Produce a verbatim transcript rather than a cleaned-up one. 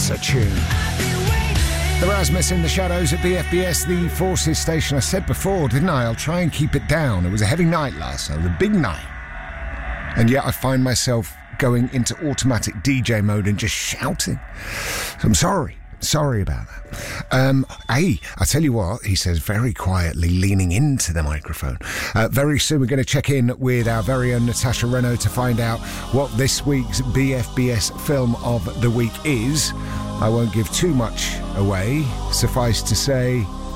That's a tune. The Rasmus in the Shadows at B F B S, the Forces station. I said before, didn't I? I'll try and keep it down. It was a heavy night last night. It was a big night. And yet I find myself going into automatic D J mode and just shouting. So I'm sorry. Sorry about that. Um, hey, I tell you what, he says very quietly, leaning into the microphone. Uh, very soon we're going to check in with our very own Natasha Renault to find out what this week's B F B S film of the week is. I won't give too much away. Suffice to say,